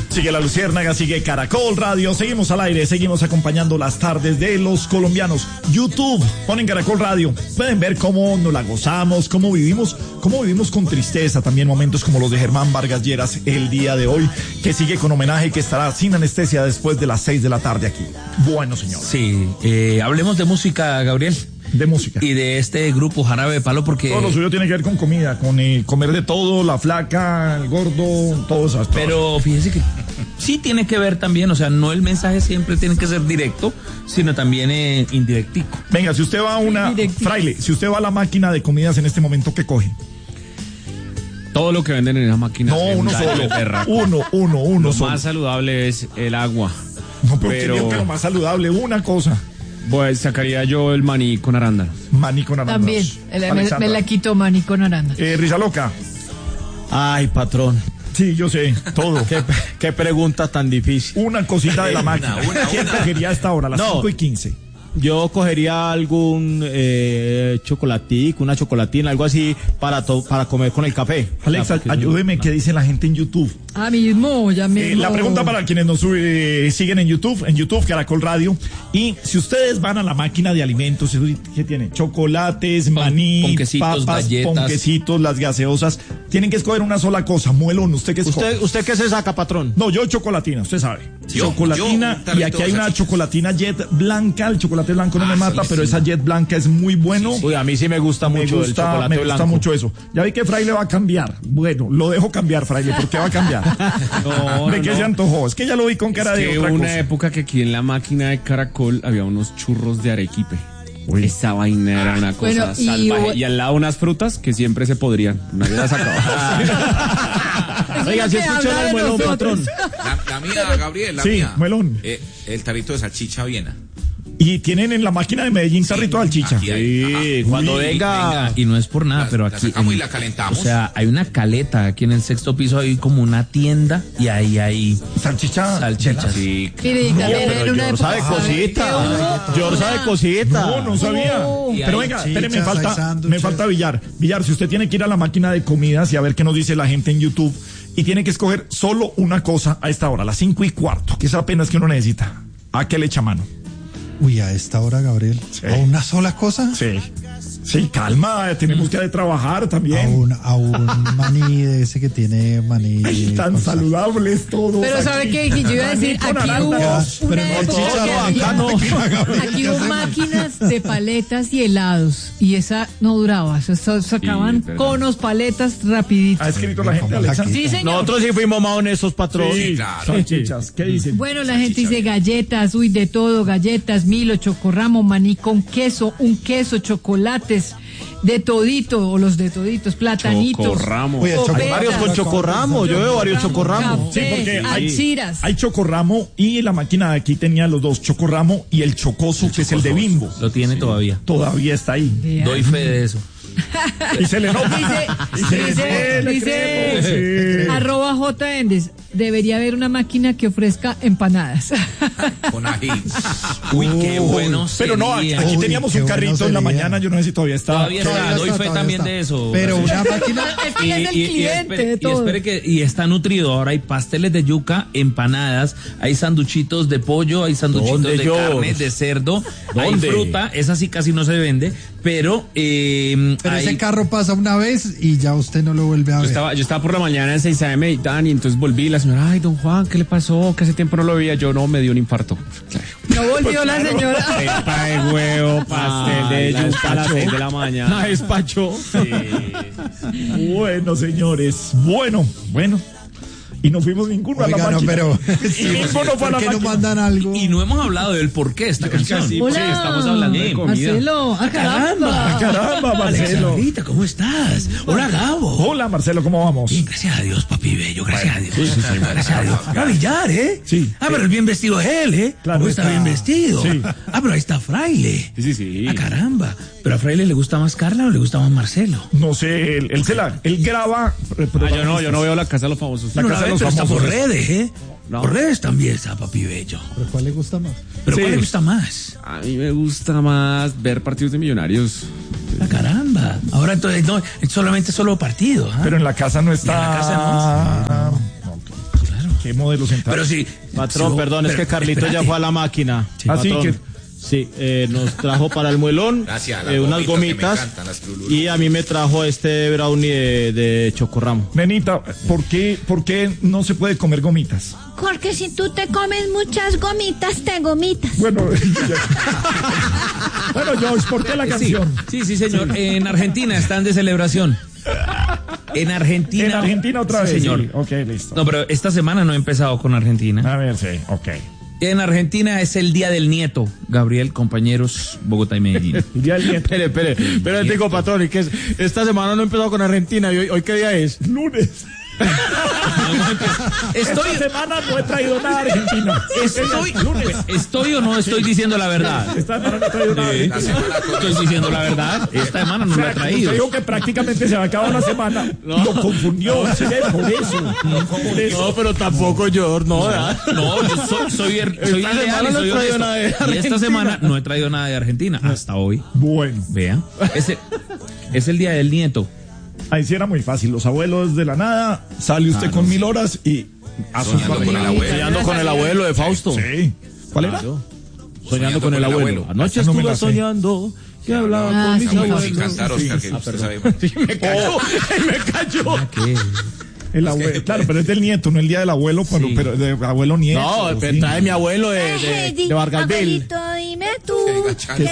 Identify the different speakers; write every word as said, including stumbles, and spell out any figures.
Speaker 1: Sigue La Luciérnaga, sigue Caracol Radio, seguimos al aire, seguimos acompañando las tardes de los colombianos. YouTube, ponen Caracol Radio, pueden ver cómo nos la gozamos, cómo vivimos, cómo vivimos con tristeza, también momentos como los de Germán Vargas Lleras el día de hoy, que sigue con homenaje y que estará sin anestesia después de las seis de la tarde aquí. Bueno, señor.
Speaker 2: Sí, eh, hablemos de música, Gabriel.
Speaker 1: De música.
Speaker 2: Y de este grupo Jarabe de Palo, porque...
Speaker 1: Todo lo suyo tiene que ver con comida, con eh, comer de todo, la flaca, el gordo, todo eso.
Speaker 2: Pero fíjese que sí tiene que ver también, o sea, no el mensaje siempre tiene que ser directo, sino también eh, indirectico.
Speaker 1: Venga, si usted va a una... Fraile, si usted va a la máquina de comidas en este momento, ¿qué coge?
Speaker 3: Todo lo que venden en esa máquina.
Speaker 1: No, uno solo. Uno, uno, uno
Speaker 3: Lo
Speaker 1: solo.
Speaker 3: más saludable es el agua.
Speaker 1: No, pero, pero... ¿qué digo que lo más saludable? Una cosa.
Speaker 3: Pues sacaría yo el maní con arándanos.
Speaker 1: Maní con arándanos.
Speaker 4: También, el, me, me la quito maní con arándanos.
Speaker 1: Eh, Risa Loca.
Speaker 5: Ay, patrón.
Speaker 1: Sí, yo sé, todo.
Speaker 5: ¿Qué, qué pregunta tan difícil?
Speaker 1: Una cosita de la máquina. Una, una, ¿Quién cogería hasta ahora, a las no, cinco y quince?
Speaker 5: Yo cogería algún eh, chocolatico, una chocolatina, algo así para to, para comer con el café.
Speaker 1: Alexa,
Speaker 5: no,
Speaker 1: ayúdeme, no. ¿Qué dice la gente en YouTube?
Speaker 4: Ah, mismo, ya mismo.
Speaker 1: Eh, la pregunta para quienes nos eh, siguen en YouTube, en YouTube, Caracol Radio. Y si ustedes van a la máquina de alimentos, ¿qué tiene? Chocolates, maní,
Speaker 2: ponquecitos,
Speaker 1: papas,
Speaker 2: galletas.
Speaker 1: ponquecitos, las gaseosas. Tienen que escoger una sola cosa. Muelón, ¿usted qué escoge?
Speaker 5: ¿Usted, ¿Usted qué se saca, patrón?
Speaker 1: No, yo chocolatina, usted sabe. Yo, chocolatina, yo, y aquí hay una chocolatina Jet blanca. El chocolate blanco no ah, me mata, sí, pero sí. Esa Jet blanca es muy bueno.
Speaker 5: Sí, sí. Uy, a mí sí me gusta
Speaker 1: me
Speaker 5: mucho
Speaker 1: gusta,
Speaker 5: el chocolate
Speaker 1: me
Speaker 5: blanco.
Speaker 1: Me gusta mucho eso. Ya vi que Fraile va a cambiar. Bueno, lo dejo cambiar, Fraile. ¿Por qué va a cambiar?
Speaker 3: No,
Speaker 1: ¿De
Speaker 3: no,
Speaker 1: qué
Speaker 3: no.
Speaker 1: se antojó? Es que ya lo vi con cara
Speaker 3: es
Speaker 1: de
Speaker 3: que
Speaker 1: otra
Speaker 3: hubo una
Speaker 1: cosa.
Speaker 3: época que aquí en la máquina de Caracol había unos churros de arequipe. Uy. Esa vaina era una cosa
Speaker 4: bueno, y
Speaker 3: salvaje.
Speaker 4: yo...
Speaker 3: Y al lado unas frutas que siempre se podrían. Nadie las sacaba.
Speaker 5: Oiga, si escuchó el muelón, patrón.
Speaker 6: La, la mía, Gabriel, la
Speaker 1: sí,
Speaker 6: mía.
Speaker 1: Muelón.
Speaker 6: Eh, el tarrito de salchicha Viena.
Speaker 1: Y tienen en la máquina de Medellín sí, tarrito de salchicha.
Speaker 2: Sí, cuando Uy, venga, venga. Y no es por nada,
Speaker 6: la,
Speaker 2: pero
Speaker 6: la
Speaker 2: aquí.
Speaker 6: sacamos
Speaker 2: en,
Speaker 6: y la calentamos.
Speaker 2: O sea, hay una caleta aquí en el sexto piso, hay como una tienda y ahí hay.
Speaker 1: Salchicha.
Speaker 2: Salchicha.
Speaker 1: Sí.
Speaker 4: Mire,
Speaker 1: no,
Speaker 4: pero
Speaker 1: George
Speaker 5: sabe cosita. George sabe cosita.
Speaker 1: No, no sabía. No. Pero venga, espere, me falta, me falta Villar. Villar, si usted tiene que ir a la máquina de comidas y a ver qué nos dice la gente en YouTube y tiene que escoger solo una cosa a esta hora, a las cinco y cuarto, que es apenas que uno necesita. ¿A qué le echa mano?
Speaker 7: Uy, a esta hora, Gabriel. Sí. ¿A una sola cosa?
Speaker 1: Sí. Sí, calma, tenemos que trabajar también.
Speaker 7: A un, a un maní de ese que tiene maní.
Speaker 1: Ay, tan saludable es todo.
Speaker 4: Pero ¿sabe qué? Yo iba a decir, aquí hubo una época, aquí hubo máquinas de paletas y helados. Y esa no duraba, eso sacaban sí, conos, paletas, rapidito.
Speaker 1: Ha escrito la gente, Alexa.
Speaker 4: Sí, señor.
Speaker 5: Nosotros sí fuimos más honestos, patrón.
Speaker 1: Sí, claro. Salchichas, ¿qué dicen?
Speaker 4: Bueno, la gente dice galletas, uy, de todo, galletas, Milo, chocorramo, maní con queso, un queso, chocolates, de todito, o los de toditos, platanitos.
Speaker 3: Chocorramo.
Speaker 5: Oye, hay varios con chocorramo, yo veo varios chocorramo.
Speaker 1: Sí, porque hay,
Speaker 4: achiras.
Speaker 1: hay chocorramo y la máquina de aquí tenía los dos, chocorramo y el chocoso, el que es el de Bimbo.
Speaker 2: Lo tiene sí. todavía.
Speaker 1: Todavía está ahí.
Speaker 2: Vean. Doy fe de eso.
Speaker 1: Y se le nota.
Speaker 4: Dice, dice, dice, dice sí. arroba J Endes, debería haber una máquina que ofrezca empanadas.
Speaker 6: Con ají.
Speaker 2: Uy, qué bueno.
Speaker 1: Pero no, aquí, aquí
Speaker 7: Uy,
Speaker 1: teníamos un carrito bueno en la mañana, yo no sé si todavía está.
Speaker 2: Todavía está,
Speaker 7: todavía
Speaker 2: doy
Speaker 7: está,
Speaker 2: fe también
Speaker 7: está.
Speaker 2: de eso.
Speaker 7: Pero una máquina.
Speaker 4: Es que es el
Speaker 2: y,
Speaker 4: cliente
Speaker 2: y, espere,
Speaker 4: de todo.
Speaker 2: Y espere que, y está nutrido. Ahora hay pasteles de yuca, empanadas, hay sanduchitos de pollo, hay sanduchitos de
Speaker 5: yo?
Speaker 2: carne, de cerdo,
Speaker 5: ¿Dónde?
Speaker 2: hay fruta, esa sí casi no se vende, pero eh,
Speaker 7: Pero
Speaker 2: hay...
Speaker 7: ese carro pasa una vez y ya usted no lo vuelve a
Speaker 3: yo
Speaker 7: ver.
Speaker 3: Estaba, yo estaba por la mañana en seis a eme meditando y entonces volví y la señora, ay, don Juan, ¿qué le pasó? Que hace tiempo no lo veía. Yo no, me dio un infarto. Claro.
Speaker 4: No volvió pues, la señora.
Speaker 3: Pepa de huevo, pastel de yuca a las seis de la mañana.
Speaker 5: Despacho.
Speaker 1: Sí. Bueno, señores. Bueno, bueno. Y no fuimos ninguno
Speaker 7: Oiga,
Speaker 1: a la máquina.
Speaker 7: no, pero
Speaker 1: y ninguno fue a la
Speaker 7: ¿por qué
Speaker 1: máquina?
Speaker 7: no mandan algo?
Speaker 2: Y no hemos hablado del porqué de esta canción.
Speaker 3: Sí,
Speaker 4: Hola,
Speaker 3: sí, estamos hablando de comida.
Speaker 4: Marcelo, ah, caramba.
Speaker 1: Ah, caramba, Marcelo.
Speaker 2: Alexandrita, ¿cómo estás? Hola, Gabo.
Speaker 1: Hola, Marcelo, ¿cómo vamos?
Speaker 2: Bien, gracias a Dios, papi bello, gracias
Speaker 1: bueno,
Speaker 2: a Dios. Sí, sí, sí, gracias a Dios. A Villar, ¿eh?
Speaker 1: Sí.
Speaker 2: Ah, pero el bien vestido es él, ¿eh?
Speaker 1: Claro.
Speaker 2: ¿Cómo está, está bien vestido?
Speaker 1: Sí.
Speaker 2: Ah, pero ahí está Fraile.
Speaker 3: Sí, sí, sí.
Speaker 2: Ah, caramba. ¿Pero a Fraile le gusta más Carla o le gusta más Marcelo?
Speaker 1: No sé, él, él se la, él graba.
Speaker 3: Ah, yo no, yo no veo la casa de los famosos.
Speaker 1: La
Speaker 2: No,
Speaker 1: casa
Speaker 2: la
Speaker 1: de los
Speaker 2: pero está
Speaker 1: famosos.
Speaker 2: por redes, ¿eh?
Speaker 3: No.
Speaker 2: Por redes también está, papi bello.
Speaker 7: ¿Pero cuál le gusta más?
Speaker 2: ¿Pero
Speaker 1: Sí.
Speaker 2: cuál le gusta más?
Speaker 3: A mí me gusta más ver partidos de Millonarios.
Speaker 2: Ah, caramba. Ahora entonces, no, es solamente solo partido, ¿ah?
Speaker 1: Pero en la casa no está.
Speaker 2: ¿Y en la casa no?
Speaker 1: Ah,
Speaker 2: Claro.
Speaker 1: ¿Qué modelo central?
Speaker 2: Pero sí.
Speaker 5: Patrón,
Speaker 2: sí,
Speaker 5: perdón, es
Speaker 2: pero-
Speaker 5: que Carlito
Speaker 2: espérate.
Speaker 5: ya fue a la máquina.
Speaker 1: Ah, sí,
Speaker 5: Patrón.
Speaker 1: que-
Speaker 5: Sí, eh, nos trajo para el muelón
Speaker 6: Gracias, las
Speaker 5: eh, unas
Speaker 6: gomitas que me
Speaker 5: gomitas
Speaker 6: encantan, las Lulú.
Speaker 5: y a mí me trajo este brownie de, de chocorramo.
Speaker 1: Nenita, ¿por qué, ¿por qué no se puede comer gomitas?
Speaker 8: Porque si tú te comes muchas gomitas, te gomitas.
Speaker 1: Bueno, bueno, George, ¿por qué la
Speaker 2: Sí,
Speaker 1: canción?
Speaker 2: sí, sí, señor. En Argentina están de celebración. En Argentina.
Speaker 1: En Argentina otra
Speaker 2: Sí,
Speaker 1: vez.
Speaker 2: señor.
Speaker 1: Sí, ok, listo.
Speaker 2: No, pero esta semana no he empezado con Argentina.
Speaker 1: A ver, sí, ok.
Speaker 2: En Argentina es el Día del Nieto, Gabriel, compañeros, Bogotá y Medellín.
Speaker 1: El día del nieto.
Speaker 5: Espere, espere, espere, digo, patrón, ¿y qué es? Esta semana no he empezado con Argentina, ¿y hoy, hoy qué día es?
Speaker 1: Lunes.
Speaker 2: Estoy,
Speaker 1: Esta semana no he traído nada de Argentina.
Speaker 2: estoy,
Speaker 1: Lunes.
Speaker 2: estoy o no estoy diciendo la verdad.
Speaker 1: Esta semana no he traído nada de
Speaker 6: La
Speaker 1: Argentina.
Speaker 6: semana con-
Speaker 2: Estoy diciendo la verdad. Esta semana no
Speaker 1: O sea,
Speaker 2: la he
Speaker 1: como
Speaker 2: traído.
Speaker 1: usted dijo que prácticamente se va a acabar la semana. Lo confundió, ¿sí ve? Por eso. Por eso.
Speaker 5: No, pero tampoco yo, no, ¿verdad?
Speaker 2: No, yo soy, soy, er- soy
Speaker 5: Esta
Speaker 2: leal
Speaker 5: semana
Speaker 2: y
Speaker 5: no
Speaker 2: soy
Speaker 5: he traído
Speaker 2: honesto.
Speaker 5: nada de
Speaker 2: Y esta
Speaker 5: Argentina.
Speaker 2: semana no he traído nada de Argentina hasta hoy.
Speaker 1: Bueno,
Speaker 2: Vean. Es el, es el Día del Nieto.
Speaker 1: ahí sí era muy fácil. Los abuelos de la nada, sale usted con mil horas y a sus
Speaker 6: Soñando con el abuelo.
Speaker 5: Soñando con el abuelo de Fausto.
Speaker 1: Sí. ¿Cuál era?
Speaker 5: Claro. Soñando con el abuelo. Anoche
Speaker 1: Esa no me
Speaker 5: estuve
Speaker 1: la sé.
Speaker 5: soñando que hablaba
Speaker 4: Ah,
Speaker 5: con
Speaker 4: sí,
Speaker 5: mis
Speaker 6: Abuelo
Speaker 5: abuelos.
Speaker 6: sin cantar, Oscar, que usted sabe.
Speaker 5: Me cayó, me cayó.
Speaker 2: ¿Qué?
Speaker 1: El abuelo, claro, pero es del nieto, no el día del abuelo, pero,
Speaker 2: Sí.
Speaker 1: pero de abuelo nieto.
Speaker 5: No,
Speaker 1: sí.
Speaker 5: trae mi abuelo de, de,
Speaker 8: Eh, di-
Speaker 5: de Vargasville.
Speaker 8: abuelito, dime tú.
Speaker 6: Qué gachado.